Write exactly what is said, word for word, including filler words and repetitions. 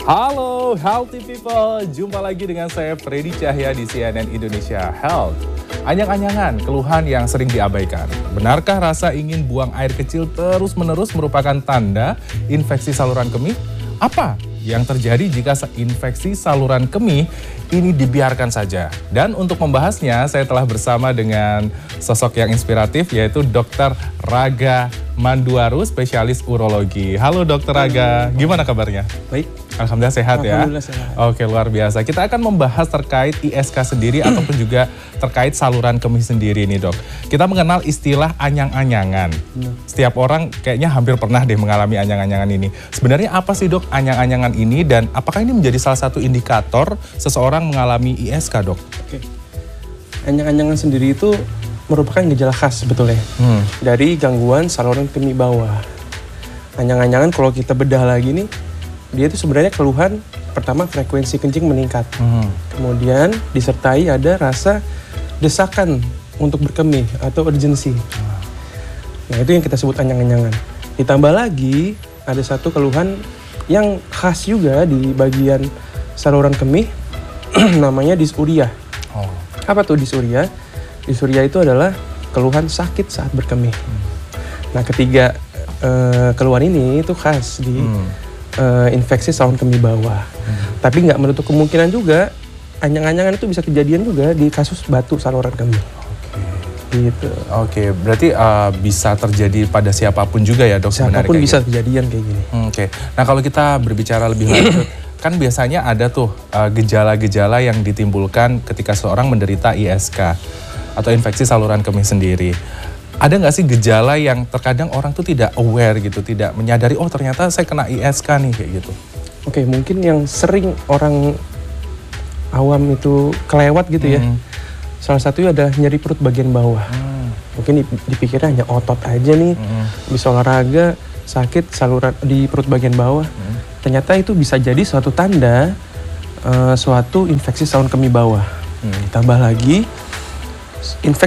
Halo healthy people, jumpa lagi dengan saya Freddy Cahya di C N N Indonesia Health. Anyang-anyangan, keluhan yang sering diabaikan. Benarkah rasa ingin buang air kecil terus-menerus merupakan tanda infeksi saluran kemih? Apa yang terjadi jika infeksi saluran kemih ini dibiarkan saja? Dan untuk membahasnya, saya telah bersama dengan sosok yang inspiratif, yaitu dokter Raga Manduaru, spesialis urologi. Halo dokter Raga, gimana kabarnya? Baik. Alhamdulillah sehat ya? Alhamdulillah sehat. Oke, luar biasa. Kita akan membahas terkait I S K sendiri ataupun juga terkait saluran kemih sendiri nih dok. Kita mengenal istilah anyang-anyangan. Hmm. Setiap orang kayaknya hampir pernah deh mengalami anyang-anyangan ini. Sebenarnya apa sih dok anyang-anyangan ini dan apakah ini menjadi salah satu indikator seseorang mengalami I S K dok? Oke. Anyang-anyangan sendiri itu merupakan gejala khas sebetulnya hmm. dari gangguan saluran kemih bawah. Anyang-anyangan kalau kita bedah lagi nih, dia itu sebenarnya keluhan pertama frekuensi kencing meningkat. Hmm. Kemudian disertai ada rasa desakan untuk berkemih atau urgensi. Nah itu yang kita sebut anyang-anyangan. Ditambah lagi ada satu keluhan yang khas juga di bagian saluran kemih namanya dysuria. Oh. Apa tuh dysuria? Dysuria itu adalah keluhan sakit saat berkemih. Hmm. Nah ketiga uh, keluhan ini itu khas di hmm. Uh, infeksi saluran kemih bawah. Hmm. Tapi nggak menutup kemungkinan juga anyang-anyangan itu bisa kejadian juga di kasus batu saluran kemih. Oke. Gitu. Oke, berarti uh, bisa terjadi pada siapapun juga ya dok? Siapapun bisa gitu. kejadian kayak gini. Hmm, Oke. Nah kalau kita berbicara lebih lanjut, kan biasanya ada tuh uh, gejala-gejala yang ditimbulkan ketika seorang menderita I S K atau infeksi saluran kemih sendiri. Ada nggak sih gejala yang terkadang orang tuh tidak aware gitu, tidak menyadari, oh ternyata saya kena I S K nih, kayak gitu? Oke, mungkin yang sering orang awam itu kelewat gitu ya. Hmm. Salah satunya ada nyeri perut bagian bawah. Hmm. Mungkin dipikirnya hanya otot aja nih, hmm. bisa olahraga, sakit saluran di perut bagian bawah. Hmm. Ternyata itu bisa jadi suatu tanda uh, suatu infeksi saluran kemih bawah. Hmm. Ditambah lagi, infeksi